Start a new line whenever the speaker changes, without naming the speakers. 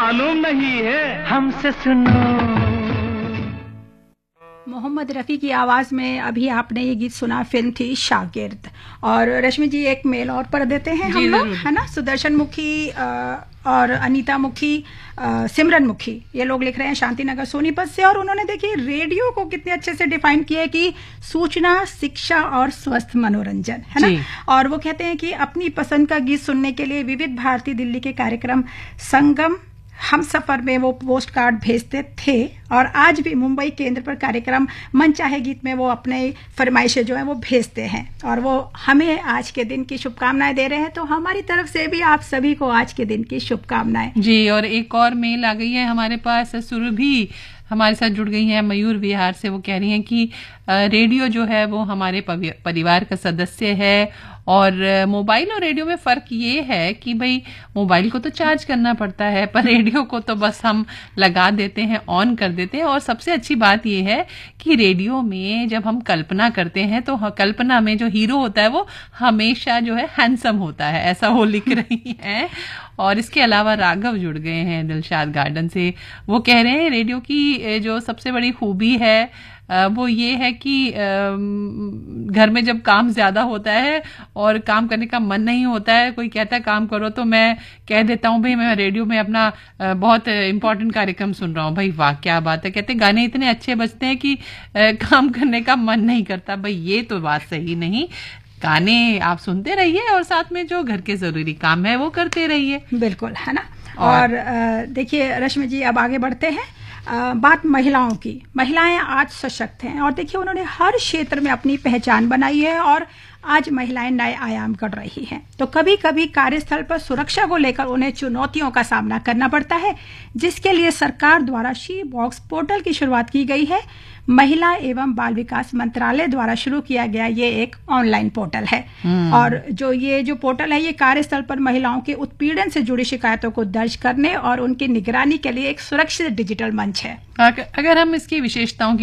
मालूम नहीं है,
हमसे सुनो।
मोहम्मद रफ़ी की आवाज़ में अभी आपने ये गीत सुना, फिल्म थी शागिर्द। और रश्मि जी एक मेल और पढ़ देते हैं हम लोग, है ना। सुदर्शन मुखी और अनीता मुखी, सिमरन मुखी, ये लोग लिख रहे हैं शांति नगर सोनीपत से। और उन्होंने देखिए रेडियो को कितने अच्छे से डिफाइन किया है कि सूचना, शिक्षा और स्वस्थ मनोरंजन, है ना। और वो कहते हैं कि अपनी पसंद का गीत सुनने के लिए विविध भारती दिल्ली के कार्यक्रम संगम हम सफर में वो पोस्ट कार्ड भेजते थे, और आज भी मुंबई केंद्र पर कार्यक्रम मन चाहे गीत में वो अपने फरमाइशें जो है वो भेजते हैं, और वो हमें आज के दिन की शुभकामनाएं दे रहे हैं। तो हमारी तरफ से भी आप सभी को आज के दिन की शुभकामनाएं
जी। और एक और मेल आ गई है हमारे पास, सुरभि हमारे साथ जुड़ गई हैं मयूर विहार से। वो कह रही हैं कि रेडियो जो है वो हमारे परिवार का सदस्य है, और मोबाइल और रेडियो में फ़र्क ये है कि भाई मोबाइल को तो चार्ज करना पड़ता है, पर रेडियो को तो बस हम लगा देते हैं, ऑन कर देते हैं। और सबसे अच्छी बात ये है कि रेडियो में जब हम कल्पना करते हैं तो कल्पना में जो हीरो होता है वो हमेशा जो है हैंडसम होता है, ऐसा वो लिख रही हैं। और इसके अलावा राघव जुड़ गए हैं दिलशाद गार्डन से। वो कह रहे हैं रेडियो की जो सबसे बड़ी खूबी है वो ये है कि घर में जब काम ज़्यादा होता है और काम करने का मन नहीं होता है, कोई कहता है काम करो, तो मैं कह देता हूँ भाई मैं रेडियो में अपना बहुत इम्पोर्टेंट कार्यक्रम सुन रहा हूँ। भाई वाह क्या बात है, कहते गाने इतने अच्छे बजते हैं कि काम करने का मन नहीं करता। भाई ये तो बात सही नहीं, गाने आप सुनते रहिए और साथ में जो घर के ज़रूरी काम है वो करते रहिए।
बिल्कुल, है ना। और देखिए रश्मि जी अब आगे बढ़ते हैं। बात महिलाओं की। महिलाएं आज सशक्त हैं, और देखिए उन्होंने हर क्षेत्र में अपनी पहचान बनाई है, और आज महिलाएं नए आयाम कर रही हैं। तो कभी कभी कार्यस्थल पर सुरक्षा को लेकर उन्हें चुनौतियों का सामना करना पड़ता है, जिसके लिए सरकार द्वारा शी बॉक्स पोर्टल की शुरुआत की गई है। महिला एवं बाल विकास मंत्रालय द्वारा शुरू किया गया ये एक ऑनलाइन पोर्टल है। और जो पोर्टल है ये कार्यस्थल पर महिलाओं के उत्पीड़न से जुड़ी शिकायतों को दर्ज करने और उनकी निगरानी के लिए एक सुरक्षित डिजिटल मंच है।
अगर हम इसकी विशेषताओं की